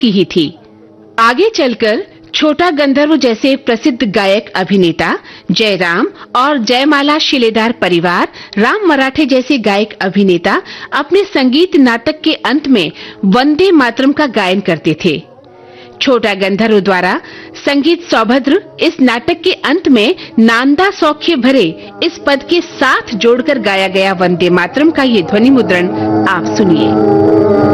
की ही थी। आगे चलकर छोटा गंधर्व जैसे प्रसिद्ध गायक अभिनेता जयराम और जयमाला शिलेदार परिवार, राम मराठे जैसे गायक अभिनेता अपने संगीत नाटक के अंत में वंदे मातरम का गायन करते थे। छोटा गंधर्व द्वारा संगीत सौभद्र इस नाटक के अंत में नांदा सौख्य भरे इस पद के साथ जोड़कर गाया गया वंदे मातरम का ये ध्वनि मुद्रण आप सुनिए।